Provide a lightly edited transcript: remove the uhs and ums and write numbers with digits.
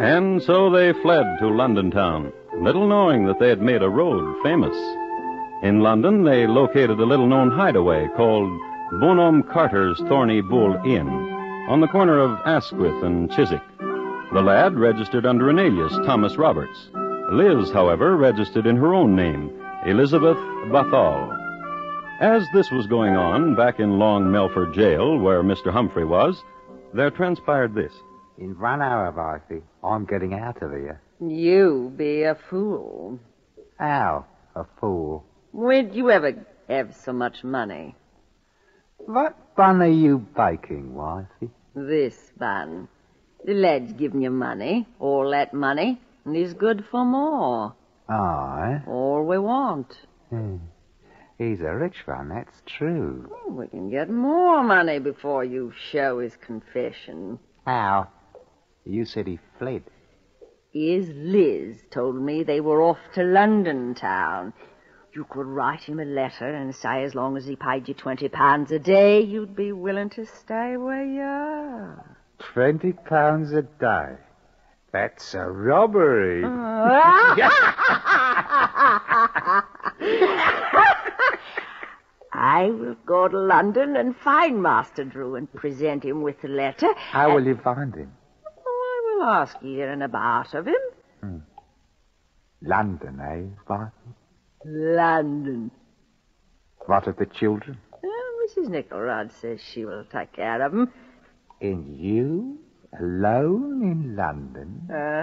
And so they fled to London town, little knowing that they had made a road famous. In London, they located a little-known hideaway called Bonhomme Carter's Thorny Bull Inn on the corner of Asquith and Chiswick. The lad registered under an alias, Thomas Roberts. Liz, however, registered in her own name, Elizabeth Bathal. As this was going on back in Long Melford Jail, where Mr. Humphrey was, there transpired this. In 1 hour, Marthy, I'm getting out of here. You be a fool. How? A fool? When'd you ever have so much money? What bun are you baking, wifey? This bun. The lad's given you money, all that money, and he's good for more. Aye? All we want. He's a rich one, that's true. We can get more money before you show his confession. How? You said he fled. His Liz told me they were off to London town. You could write him a letter and say as long as he paid you £20 a day, you'd be willing to stay where you are. £20 a day? That's a robbery. I will go to London and find Master Drew and present him with the letter. How will you find him? Oh, I will ask here and about of him. London, eh, Marthy? London. What of the children? Mrs. Nickelrod says she will take care of them. And you? Alone in London?